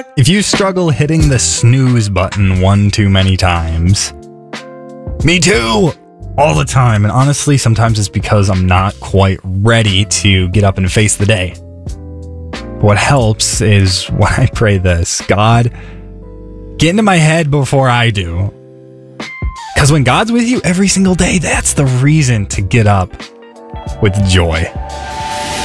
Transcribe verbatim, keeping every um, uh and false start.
If you struggle hitting the snooze button one too many times, me too, all the time. And honestly, sometimes it's because I'm not quite ready to get up and face the day. But what helps is when I pray this: God, get into my head before I do. Because when God's with you every single day, that's the reason to get up with joy.